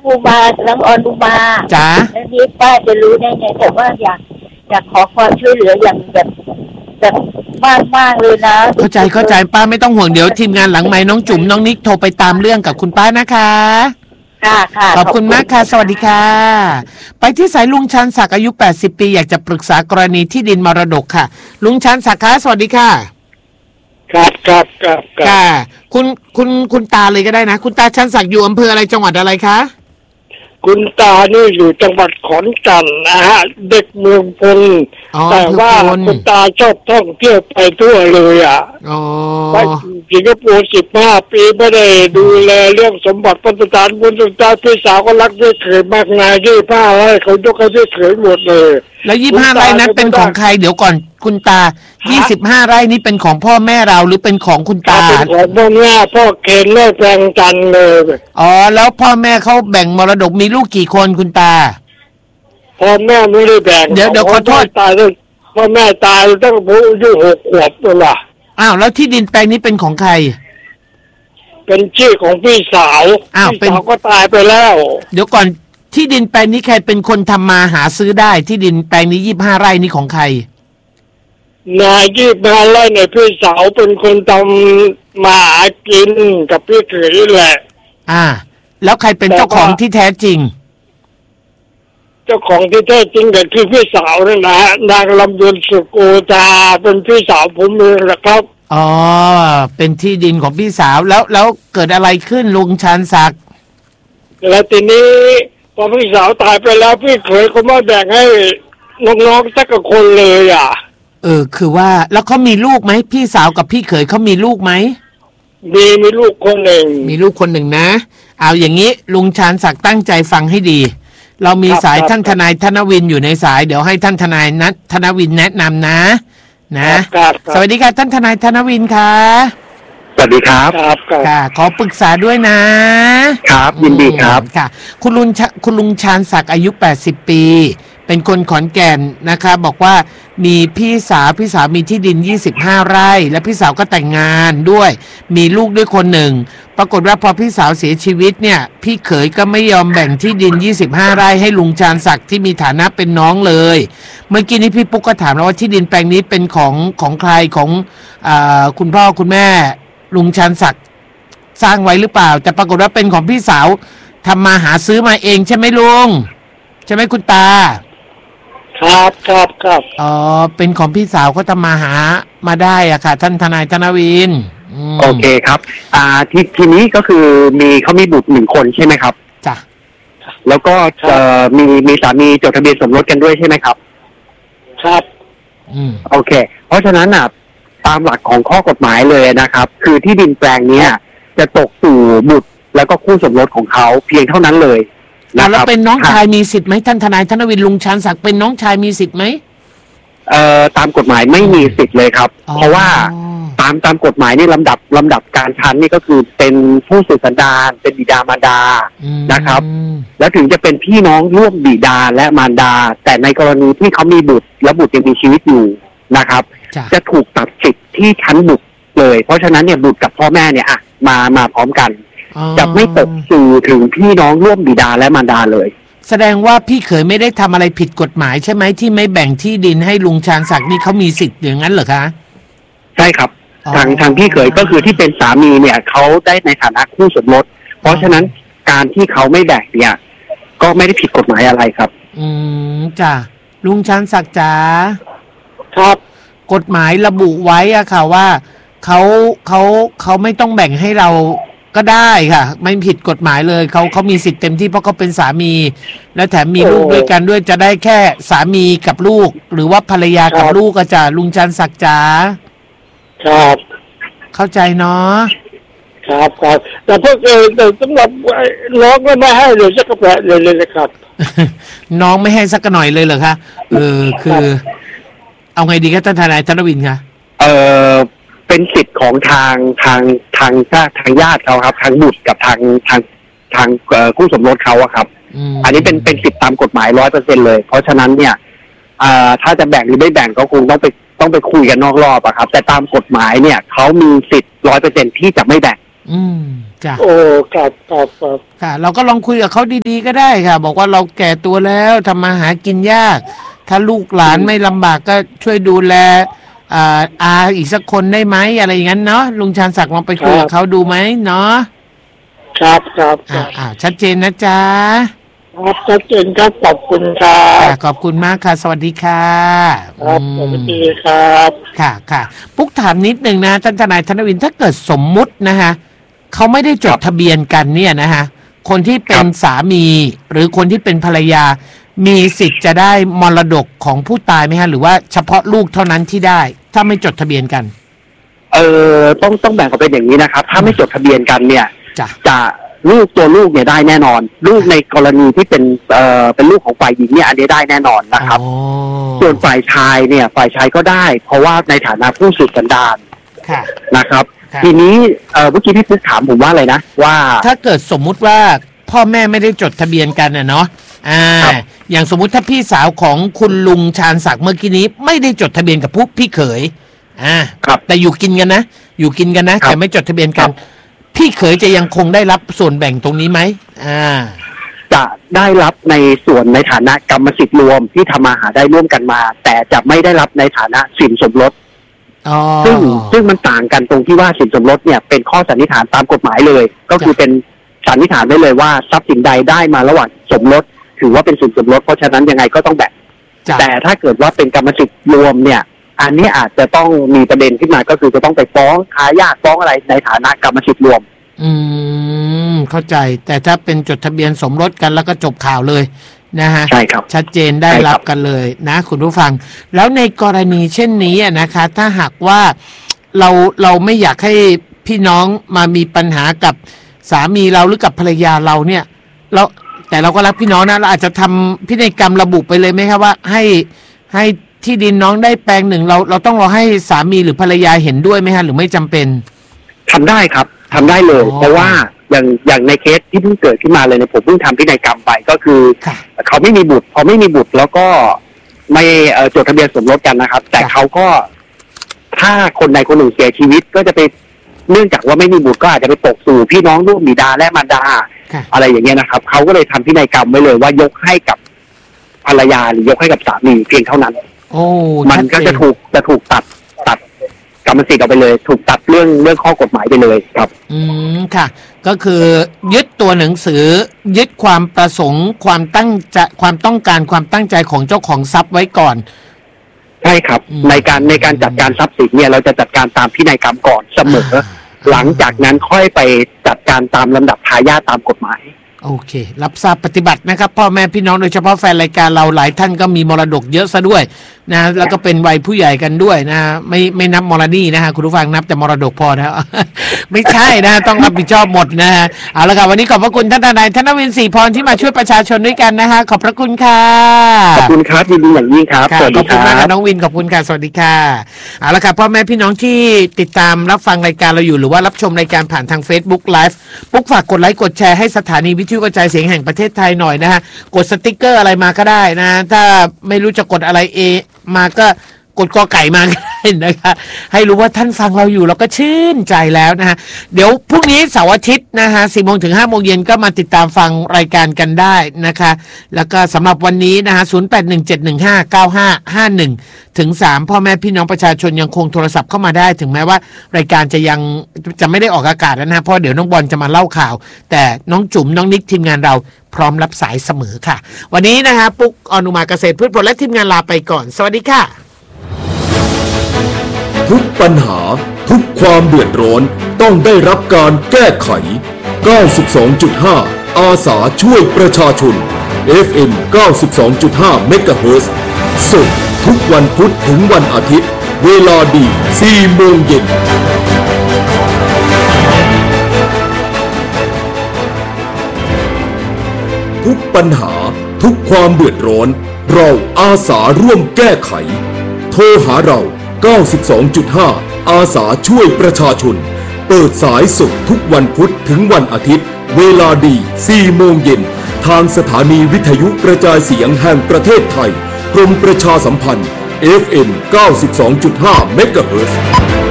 ภูมาน้องออนภูมาจ้าแล้วนี้ป้าจะรู้ได้ไงแต่ว่าอยากขอความช่วยเหลืออย่างแบบมากเลยนะเข้าใจป้าไม่ต้องห่วงเดี๋ยวทีมงานหลังไม้น้องจุ๋มน้องนิกโทรไปตามเรื่องกับคุณป้านะคะค่ะขอบคุณมากค่ะสวัสดีค่ะไปที่สายลุงชันศักดิ์อายุ80ปีอยากจะปรึกษากรณีที่ดินมรดกค่ะลุงชันศักดิ์คะสวัสดีค่ะครับค่ะคุณตาเลยก็ได้นะคุณตาชันศักดิ์อยู่อำเภออะไรจังหวัดอะไรคะคุณตานี่อยู่จังหวัดขอนแก่นนะฮะเด็กเมืองพลแต่ว่าคุณตาชอบท่องเที่ยวไปทั่วเลยไปสิงคโปร์15 ปีไม่ได้ดูแลเรื่องสมบัติพัฒนาการคุณตาพี่สาวก็รักด้วยเขยมากนาย25 ไร่เขายกให้ด้วยเขยหมดเลยแล้ว25 ไร่นั้นเป็นของใครเดี๋ยวก่อนคุณตา25 ไร่นี้เป็นของพ่อแม่เราหรือเป็นของคุณตาเป็นของพ่อแม่พ่อเคนแม่แฟงจันเลยแล้วพ่อแม่เขาแบ่งมรดกมีลูกกี่คนคุณตาพ่อแม่ไม่ได้แบ่งเดี๋ยวขอโทษตายแล้วพ่อแม่ตายตั้งอายุ6 ขวบตัวละแล้วที่ดินแปลงนี้เป็นของใครเป็นชื่อของพี่สาวพี่สาวก็ตายไปแล้วเดี๋ยวก่อนที่ดินแปลงนี้ใครเป็นคนทำมาหาซื้อได้ที่ดินแปลงนี้25 ไร่นี้ของใครนาย25 ไร่เนี่ยพี่สาวเป็นคนทำมาหากินกับพี่เขยแหละแล้วใครเป็นเจ้าของที่แท้จริงเจ้าของที่แท้จริงก็คือพี่สาวนั่นนะนางลำดวนสุโกตาเป็นพี่สาวผมเองแหละครับเป็นที่ดินของพี่สาวแล้วเกิดอะไรขึ้นลุงชันศักดิ์แล้วทีนี้พอพี่สาวตายไปแล้วพี่เขยก็มาแบ่งให้น้องๆสักคนเลยคือว่าแล้วเขามีลูกไหมพี่สาวกับพี่เขยเขามีลูกไหมมีลูกคนหนึ่งนะเอาอย่างนี้ลุงชันศักดิ์ตั้งใจฟังให้ดีเรามีสายท่านทนายธนวินอยู่ในสายเดี๋ยวให้ท่านทนายธนวินแนะนำนะสวัสดีค่ะท่านทนายธนวินค่ะสวัสดีครับค่ะขอปรึกษาด้วยนะครับยินดีครับค่ะคุณลุงชาญศักดิ์อายุ80 ปีเป็นคนขอนแก่นนะคะบอกว่ามีพี่สาวมีที่ดิน25 ไร่และพี่สาวก็แต่งงานด้วยมีลูกด้วยคนหนึ่งปรากฏว่าพอพี่สาวเสียชีวิตเนี่ยพี่เขยก็ไม่ยอมแบ่งที่ดิน25 ไร่ให้ลุงชาญศักดิ์ที่มีฐานะเป็นน้องเลยเมื่อกี้นี้พี่ปุ๊กก็ถามแล้วว่าที่ดินแปลงนี้เป็นของใครของคุณพ่อคุณแม่ลุงชาญศักดิ์สร้างไว้หรือเปล่าแต่ปรากฏว่าเป็นของพี่สาวทำมาหาซื้อมาเองใช่ไหมลุงใช่ไหมคุณตาครับเป็นของพี่สาวเขาทำมาหามาได้ค่ะท่านทนายธนวินโอเคครับทีนี้ก็คือเขามีบุตร1 คนใช่ไหมครับจ้ะแล้วก็มีสามีจดทะเบียนสมรสกันด้วยใช่ไหมครับครับโอเคเพราะฉะนั้นตามหลักของข้อกฎหมายเลยนะครับคือที่ดินแปลงนี้จะตกสู่บุตรแล้วก็คู่สมรสของเขาเพียงเท่านั้นเลยแล้วเป็นน้องชายมีสิทธิ์ไหมท่านทนายธนวินลุงชาญศักดิ์เป็นน้องชายมีสิทธิ์ไหมตามกฎหมายไม่มีสิทธิ์เลยครับเพราะว่าตามกฎหมายนี่ลำดับการชั้นนี่ก็คือเป็นผู้สืบสันดานเป็นบิดามารดานะครับแล้วถึงจะเป็นพี่น้องร่วมบิดาและมารดาแต่ในกรณีที่เขามีบุตรและบุตรยังมีชีวิตอยู่นะครับจะถูกตัดสิทธิ์ที่ชั้นบุตรเลยเพราะฉะนั้นเนี่ยบุตรกับพ่อแม่เนี่ยมาพร้อมกันจะไม่ตกสู่ถึงพี่น้องร่วมบิดาและมารดาเลยแสดงว่าพี่เขยไม่ได้ทำอะไรผิดกฎหมายใช่ไหมที่ไม่แบ่งที่ดินให้ลุงชาญศักดิ์นี่เขามีสิทธิ์อย่างนั้นเหรอคะใช่ครับทางพี่เขยก็คือที่เป็นสามีเนี่ยเขาได้ในฐานะคู่สมรสเพราะฉะนั้นการที่เขาไม่แบ่งเนี่ยก็ไม่ได้ผิดกฎหมายอะไรครับจ้ะลุงชาญศักดิ์จ๋าครับกฎหมายระบุไว้อะค่ะว่าเขาไม่ต้องแบ่งให้เราก็ได้ค่ะไม่ผิดกฎหมายเลยเขามีสิทธิ์เต็มที่เพราะเขาเป็นสามีและแถมมีลูกด้วยกันด้วยจะได้แค่สามีกับลูกหรือว่าภรรยากับลูกก็จะลุงชันศักดิ์จ๋าครับเข้าใจเนาะครับแต่พวกแต่สำหรับน้องก็ไม่ให้เลยสักกระแปะเลยนะครับน้องไม่ให้สักหน่อยเลยเหรอคะคือเอาไงดีครับท่านทนายธนวินคะเป็นสิทธิ์ของทางญาติเขาครับทางบุตรกับทางคู่สมรสเขาอะครับอันนี้เป็นสิทธิ์ตามกฎหมาย 100% เลยเพราะฉะนั้นเนี่ยถ้าจะแบ่งหรือไม่แบ่งก็คงต้องไปคุยกันนอกรอบอะครับแต่ตามกฎหมายเนี่ยเขามีสิทธิ์ 100% ที่จะไม่แบ่งจ้ะโอ้ครับค่ะเราก็ลองคุยกับเขาดีๆก็ได้ค่ะบอกว่าเราแก่ตัวแล้วทำมาหากินยากถ้าลูกหลานไม่ลำบากก็ช่วยดูแลอีกสักคนได้ไหมอะไรอย่างนั้นเนาะลุงชาญศักดิ์ลองไปคุยกับเขาดูไหมเนาะครับชัดเจนนะจ๊ะครับชัดเจนครับขอบคุณครับขอบคุณมากค่ะสวัสดีค่ะครับสวัสดีครับค่ะปุ๊กถามนิดนึงนะท่านทนายธนวินถ้าเกิดสมมุตินะฮะเขาไม่ได้จดทะเบียนกันเนี่ยนะฮะคนที่เป็นสามีหรือคนที่เป็นภรรยามีสิทธิ์จะได้มรดกของผู้ตายไหมฮะหรือว่าเฉพาะลูกเท่านั้นที่ได้ถ้าไม่จดทะเบียนกันต้องแบ่งออกเป็นอย่างนี้นะครับถ้าไม่จดทะเบียนกันเนี่ยจะตัวลูกเนี่ยได้แน่นอนลูกในกรณีที่เป็นลูกของฝ่ายหญิงเนี่ยอันนี้ได้แน่นอนนะครับส่วนฝ่ายชายเนี่ยฝ่ายชายก็ได้เพราะว่าในฐานะผู้สืบสันดานนะครับทีนี้เมื่อกี้พี่ปุ๊กถามผมว่าอะไรนะว่าถ้าเกิดสมมุติว่าพ่อแม่ไม่ได้จดทะเบียนกันเนาะอย่างสมมุติถ้าพี่สาวของคุณลุงชาญศักดิ์เมื่อกี้นี้ไม่ได้จดทะเบียนกับพี่เขยแต่อยู่กินกันนะแต่ไม่จดทะเบียนกันพี่เขยจะยังคงได้รับส่วนแบ่งตรงนี้ไหมจะได้รับในส่วนในฐานะกรรมสิทธิ์รวมที่ทำมาหาได้ร่วมกันมาแต่จะไม่ได้รับในฐานะสินสมรสซึ่งมันต่างกันตรงที่ว่าสินสมรสเนี่ยเป็นข้อสันนิษฐานตามกฎหมายเลยก็คือเป็นสันนิษฐานได้เลยว่าทรัพย์สินใดได้มาระหว่างสมรสถือว่าเป็นสินสมรสเพราะฉะนั้นยังไงก็ต้องแบ่งแต่ถ้าเกิดว่าเป็นกรรมสิทธิ์รวมเนี่ยอันนี้อาจจะต้องมีประเด็นขึ้นมาก็คือจะต้องไปฟ้องทายาทฟ้องอะไรในฐานะกรรมสิทธิ์รวมเข้าใจแต่ถ้าเป็นจดทะเบียนสมรสกันแล้วก็จบข่าวเลยนะฮะใช่ครับชัดเจนได้รับกันเลยนะคุณผู้ฟังแล้วในกรณีเช่นนี้นะคะถ้าหากว่าเราไม่อยากให้พี่น้องมามีปัญหากับสามีเราหรือกับภรรยาเราเนี่ยแต่เราก็รักพี่น้องนะเราอาจจะทำพินัยกรรมระบุไปเลยไหมครับว่าให้ที่ดินน้องได้แปลงหนึ่งเราต้องรอให้สามีหรือภรรยาเห็นด้วยไหมฮะหรือไม่จำเป็นทำได้ครับทำได้เลยเพราะว่าอย่างในเคสที่เพิ่งเกิดขึ้นมาเลยเนี่ยผมเพิ่งทำพินัยกรรมไปก็คือเขาไม่มีบุตรพอไม่มีบุตรแล้วก็ไม่จดทะเบียนสมรสกันนะครับแต่เขาก็ถ้าคนใดคนหนึ่งเสียชีวิตก็จะไปเนื่องจากว่าไม่มีบุตรก็อาจจะไปตกสู่พี่น้องลูกบิดาและมารดาอะไรอย่างเงี้ยนะครับเขาก็เลยทำพินัยกรรมไว้เลยว่ายกให้กับภรรยาหรือยกให้กับสามีเพียงเท่านั้นมันก็จะถูกตัดกรรมสิทธิ์ออกไปเลยถูกตัดเรื่องข้อกฎหมายไปเลยครับค่ะก็คือยึดตัวหนังสือยึดความประสงค์ความต้องการความตั้งใจของเจ้าของทรัพย์ไว้ก่อนใช่ครับในการจัดการทรัพย์สินเนี่ยเราจะจัดการตามพินัยกรรมก่อนเสมอหลังจากนั้นค่อยไปจัดการตามลำดับทายาทตามกฎหมายโอเครับทราบปฏิบัตินะครับพ่อแม่พี่น้องโดยเฉพาะแฟนรายการเราหลายท่านก็มีมรดกเยอะซะด้วยนะแล้วก็เป็นวัยผู้ใหญ่กันด้วยนะไม่นับมรณีนะฮะคุณผู้ฟังนับแต่มรดกพอนะ ไม่ใช่นะต้องรับผิดชอบหมดนะฮะเอาละครับวันนี้ขอบพระคุณท่านทนายธนวินศรีพรที่มาช่วยประชาชนด้วยกันนะฮะขอบพระคุณค่ะขอบคุณครับยินดีอย่างยิ่งครับสวัสดีครับขอบคุณมากน้องวินขอบคุณค่ะสวัสดีค่ะเอาละครับพ่อแม่พี่น้องที่ติดตามรับฟังรายการเราอยู่หรือว่ารับชมรายการผ่านทาง Facebook Live ปุ๊กฝากกดไลค์กดแชร์ให้สถานีวิทยุกระจายเสียงแห่งประเทศไทยหน่อยนะฮะกดสติ๊กเกอร์อะไรมาก็ได้นะถ้าไม่รู้จะกดอะไรมาก็กดกอไก่มาก็ได้นะคะให้รู้ว่าท่านฟังเราอยู่เราก็ชื่นใจแล้วนะฮะเดี๋ยวพรุ่งนี้เสาร์อาทิตย์นะฮะ 4:00 ถึง 5:00 เย็นก็มาติดตามฟังรายการกันได้นะคะแล้วก็สำหรับวันนี้นะฮะ 0817159551 ถึง 3พ่อแม่พี่น้องประชาชนยังคงโทรศัพท์เข้ามาได้ถึงแม้ว่ารายการจะไม่ได้ออกอากาศแล้วนะเพราะเดี๋ยวน้องบอลจะมาเล่าข่าวแต่น้องจุ๋มน้องนิกทีมงานเราพร้อมรับสายเสมอค่ะวันนี้นะฮะปุ๊กอนุมาเกษตรพืชผลและทีมงานลาไปก่อนสวัสดีค่ะทุกปัญหาทุกความเดือดร้อนต้องได้รับการแก้ไข 92.5 อาสาช่วยประชาชน FM 92.5 เมกะเฮิรตซ์สดทุกวันพุธถึงวันอาทิตย์เวลาดี 4 โมงเย็นทุกปัญหาทุกความเดือดร้อนเราอาสาร่วมแก้ไขโทรหาเรา92.5 อาสาช่วยประชาชนเปิดสายสดทุกวันพุธถึงวันอาทิตย์เวลาดี 4 โมงเย็นทางสถานีวิทยุกระจายเสียงแห่งประเทศไทยกรมประชาสัมพันธ์ FM 92.5 เมกะเฮิรตซ์